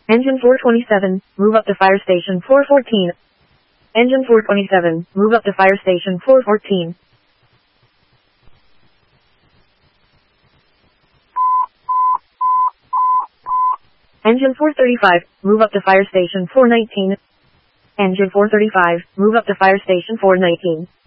Engine 427, move up to fire station 414. Engine 427, move up to fire station 414. Engine 435, move up to fire station 419. Engine 435, move up to fire station 419.